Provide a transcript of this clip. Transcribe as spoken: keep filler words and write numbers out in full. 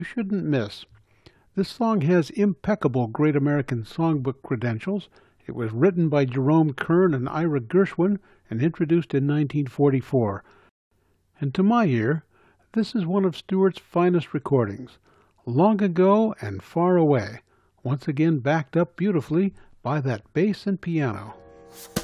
you shouldn't miss. This song has impeccable Great American Songbook credentials. It was written by Jerome Kern and Ira Gershwin and introduced in nineteen forty-four. And to my ear, this is one of Stewart's finest recordings. Long ago and far away, once again backed up beautifully by that bass and piano.